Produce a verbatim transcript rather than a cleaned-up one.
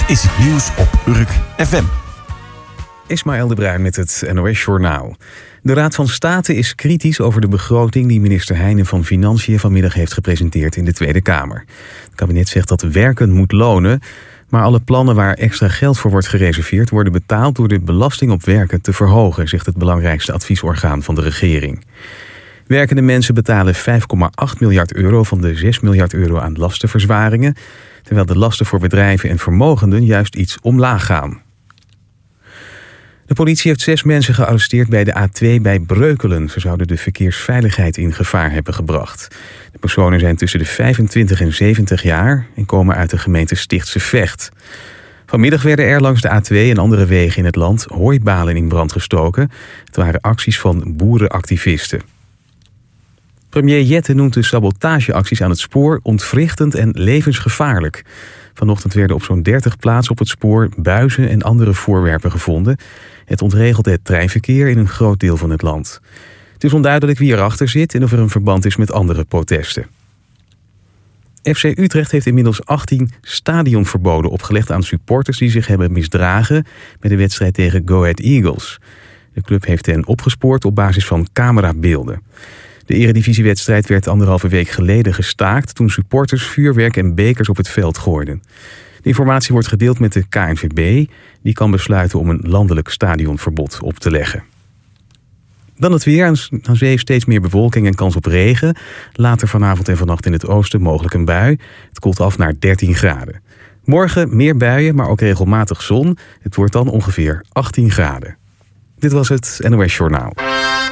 is het nieuws op Urk F M. Ismaël de Bruin met het N O S Journaal. De Raad van State is kritisch over de begroting die minister Heijnen van Financiën vanmiddag heeft gepresenteerd in de Tweede Kamer. Het kabinet zegt dat werken moet lonen, maar alle plannen waar extra geld voor wordt gereserveerd worden betaald door de belasting op werken te verhogen, zegt het belangrijkste adviesorgaan van de regering. Werkende mensen betalen vijf komma acht miljard euro van de zes miljard euro aan lastenverzwaringen, terwijl de lasten voor bedrijven en vermogenden juist iets omlaag gaan. De politie heeft zes mensen gearresteerd bij de A twee bij Breukelen. Ze zouden de verkeersveiligheid in gevaar hebben gebracht. De personen zijn tussen de vijfentwintig en zeventig jaar en komen uit de gemeente Stichtse Vecht. Vanmiddag werden er langs de A twee en andere wegen in het land hooibalen in brand gestoken. Het waren acties van boerenactivisten. Premier Jette noemt de sabotageacties aan het spoor ontwrichtend en levensgevaarlijk. Vanochtend werden op zo'n dertig plaatsen op het spoor buizen en andere voorwerpen gevonden. Het ontregelt het treinverkeer in een groot deel van het land. Het is onduidelijk wie erachter zit en of er een verband is met andere protesten. F C Utrecht heeft inmiddels achttien stadionverboden opgelegd aan supporters die zich hebben misdragen bij de wedstrijd tegen Go Ahead Eagles. De club heeft hen opgespoord op basis van camerabeelden. De eredivisiewedstrijd werd anderhalve week geleden gestaakt toen supporters vuurwerk en bekers op het veld gooiden. De informatie wordt gedeeld met de K N V B. Die kan besluiten om een landelijk stadionverbod op te leggen. Dan het weer. Aan zee steeds meer bewolking en kans op regen. Later vanavond en vannacht in het oosten mogelijk een bui. Het koelt af naar dertien graden. Morgen meer buien, maar ook regelmatig zon. Het wordt dan ongeveer achttien graden. Dit was het N O S Journaal.